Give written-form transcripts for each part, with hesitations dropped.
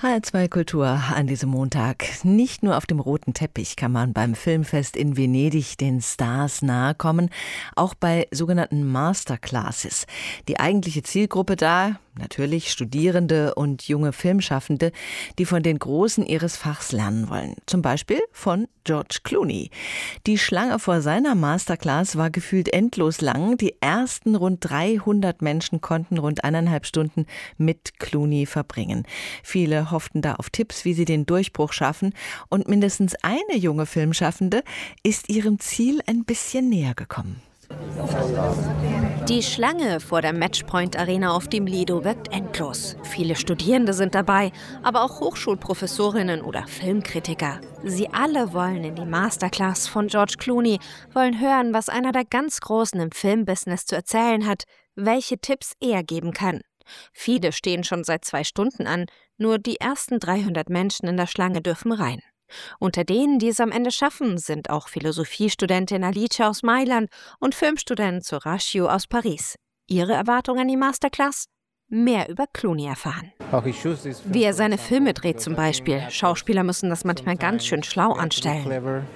HR2 Kultur an diesem Montag. Nicht nur auf dem roten Teppich kann man beim Filmfest in Venedig den Stars nahe kommen, auch bei sogenannten Masterclasses. Die eigentliche Zielgruppe da, natürlich Studierende und junge Filmschaffende, die von den Großen ihres Fachs lernen wollen. Zum Beispiel von George Clooney. Die Schlange vor seiner Masterclass war gefühlt endlos lang. Die ersten rund 300 Menschen konnten rund 1,5 Stunden mit Clooney verbringen. Viele hofften da auf Tipps, wie sie den Durchbruch schaffen. Und mindestens eine junge Filmschaffende ist ihrem Ziel ein bisschen näher gekommen. Die Schlange vor der Matchpoint Arena auf dem Lido wirkt endlos. Viele Studierende sind dabei, aber auch Hochschulprofessorinnen oder Filmkritiker. Sie alle wollen in die Masterclass von George Clooney, wollen hören, was einer der ganz Großen im Filmbusiness zu erzählen hat, welche Tipps er geben kann. Viele stehen schon seit 2 Stunden an, nur die ersten 300 Menschen in der Schlange dürfen rein. Unter denen, die es am Ende schaffen, sind auch Philosophiestudentin Alice aus Mailand und Filmstudent Sorashio aus Paris. Ihre Erwartung an die Masterclass? Mehr über Clooney erfahren. Wie er seine Filme dreht zum Beispiel. Schauspieler müssen das manchmal ganz schön schlau anstellen.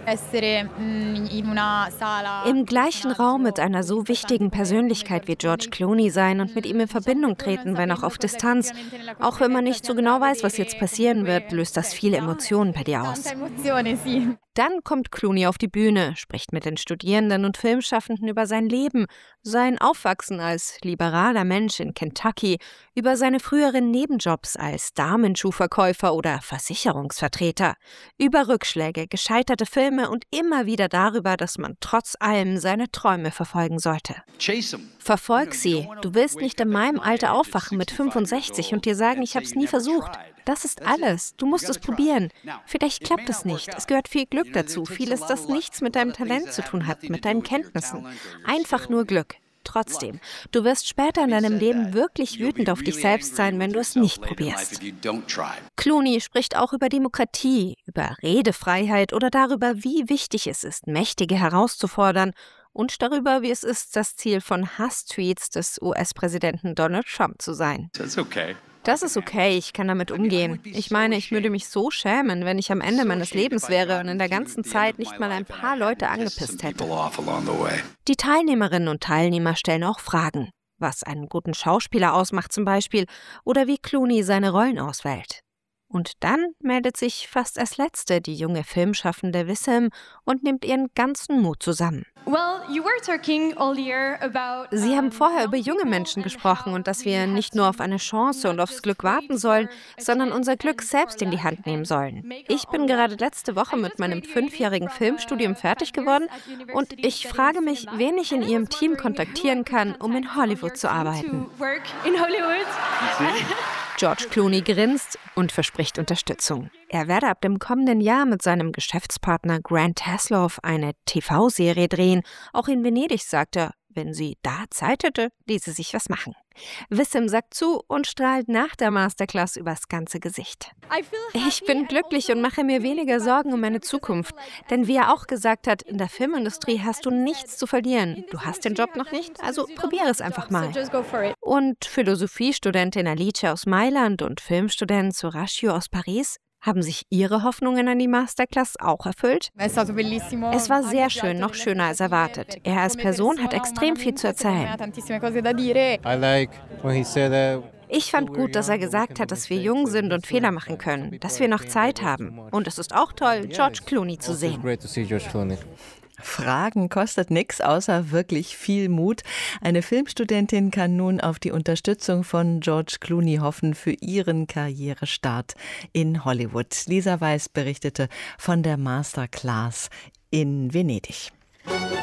Im gleichen Raum mit einer so wichtigen Persönlichkeit wie George Clooney sein und mit ihm in Verbindung treten, wenn auch auf Distanz. Auch wenn man nicht so genau weiß, was jetzt passieren wird, löst das viele Emotionen bei dir aus. Dann kommt Clooney auf die Bühne, spricht mit den Studierenden und Filmschaffenden über sein Leben, sein Aufwachsen als liberaler Mensch in Kentucky, über seine früheren Nebenjobs als Damenschuhverkäufer oder Versicherungsvertreter, über Rückschläge, gescheiterte Filme und immer wieder darüber, dass man trotz allem seine Träume verfolgen sollte. Verfolg sie. Du willst nicht in meinem Alter aufwachen mit 65 und dir sagen, ich habe es nie versucht. Das ist alles. Du musst es probieren. Vielleicht klappt es nicht. Es gehört viel Glück dazu. Vieles, das nichts mit deinem Talent zu tun hat, mit deinen Kenntnissen. Einfach nur Glück. Trotzdem, du wirst später in deinem Leben wirklich wütend auf dich selbst sein, wenn du es nicht probierst. Clooney spricht auch über Demokratie, über Redefreiheit oder darüber, wie wichtig es ist, Mächtige herauszufordern und darüber, wie es ist, das Ziel von Hasstweets des US-Präsidenten Donald Trump zu sein. Das ist okay, ich kann damit umgehen. Ich meine, ich würde mich so schämen, wenn ich am Ende meines Lebens wäre und in der ganzen Zeit nicht mal ein paar Leute angepisst hätte. Die Teilnehmerinnen und Teilnehmer stellen auch Fragen. Was einen guten Schauspieler ausmacht zum Beispiel oder wie Clooney seine Rollen auswählt. Und dann meldet sich fast als Letzte die junge Filmschaffende Wissem und nimmt ihren ganzen Mut zusammen. Sie haben vorher über junge Menschen gesprochen und dass wir nicht nur auf eine Chance und aufs Glück warten sollen, sondern unser Glück selbst in die Hand nehmen sollen. Ich bin gerade letzte Woche mit meinem 5-jährigen Filmstudium fertig geworden und ich frage mich, wen ich in Ihrem Team kontaktieren kann, um in Hollywood zu arbeiten. George Clooney grinst und verspricht Unterstützung. Er werde ab dem kommenden Jahr mit seinem Geschäftspartner Grant Heslov eine TV-Serie drehen. Auch in Venedig sagt er, wenn sie da Zeit hätte, ließe sich was machen. Wissem sagt zu und strahlt nach der Masterclass übers ganze Gesicht. Ich bin glücklich und mache mir weniger Sorgen um meine Zukunft. Denn wie er auch gesagt hat, in der Filmindustrie hast du nichts zu verlieren. Du hast den Job noch nicht, also probiere es einfach mal. Und Philosophiestudentin Alice aus Mailand und Filmstudent Sorashio aus Paris, haben sich Ihre Hoffnungen an die Masterclass auch erfüllt? Es war sehr schön, noch schöner als erwartet. Er als Person hat extrem viel zu erzählen. Ich fand gut, dass er gesagt hat, dass wir jung sind und Fehler machen können, dass wir noch Zeit haben. Und es ist auch toll, George Clooney zu sehen. Fragen kostet nichts, außer wirklich viel Mut. Eine Filmstudentin kann nun auf die Unterstützung von George Clooney hoffen für ihren Karrierestart in Hollywood. Lisa Weiß berichtete von der Masterclass in Venedig.